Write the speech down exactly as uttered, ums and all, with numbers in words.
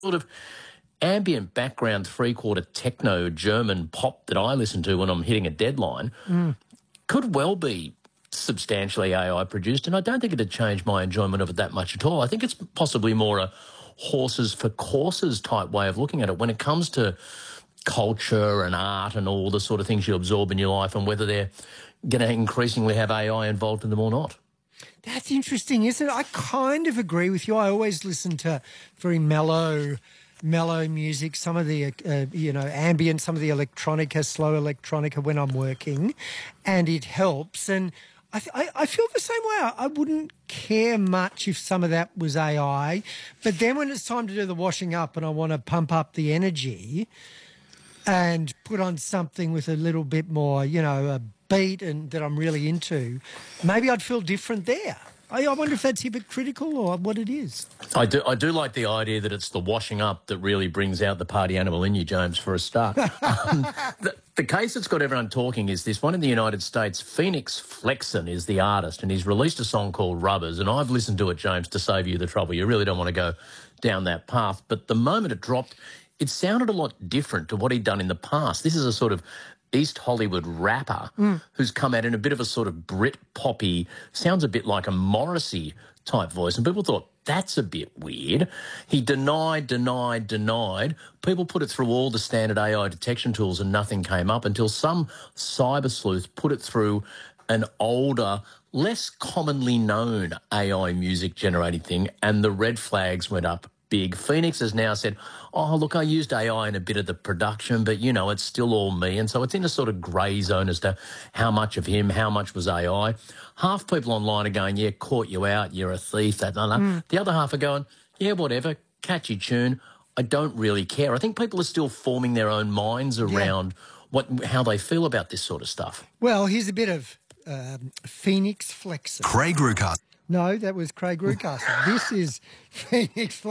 sort of ambient background three-quarter techno German pop that I listen to when I'm hitting a deadline Mm. could well be substantially A I produced, and I don't think it'd change my enjoyment of it that much at all. I think it's possibly more a horses for courses type way of looking at it when it comes to culture and art and all the sort of things you absorb in your life and whether they're going to increasingly have A I involved in them or not. That's interesting, isn't it? I kind of agree with you. I always listen to very mellow, mellow music, some of the, uh, you know, ambient, some of the electronica, slow electronica when I'm working, and it helps. And I, th- I, I feel the same way. I, I wouldn't care much if some of that was A I, but then when it's time to do the washing up and I want to pump up the energy and put on something with a little bit more, you know, a beat and that I'm really into, maybe I'd feel different there. I, I wonder if that's hypocritical or what it is. I do I do like the idea that it's the washing up that really brings out the party animal in you, James, for a start. um, the, the case that's got everyone talking is this one in the United States. Phoenix Flexen is the artist, and he's released a song called Rubbers, and I've listened to it, James, to save you the trouble. You really don't want to go down that path. But the moment it dropped, it sounded a lot different to what he'd done in the past. This is a sort of East Hollywood rapper mm. who's come out in a bit of a sort of Brit poppy, sounds a bit like a Morrissey type voice, and people thought, that's a bit weird. He denied, denied, denied. People put it through all the standard A I detection tools and nothing came up until some cyber sleuth put it through an older, less commonly known A I music generating thing, and the red flags went up big. Phoenix has now said, oh, look, I used A I in a bit of the production, but, you know, it's still all me. And so it's in a sort of grey zone as to how much of him, how much was A I. Half people online are going, yeah, caught you out, you're a thief, that, that, that. Mm. The other half are going, yeah, whatever, catchy tune, I don't really care. I think people are still forming their own minds around yeah. what how they feel about this sort of stuff. Well, here's a bit of um, Phoenix Flexen. Craig Rucastle. No, that was Craig Rucastle. This is Phoenix Flexen.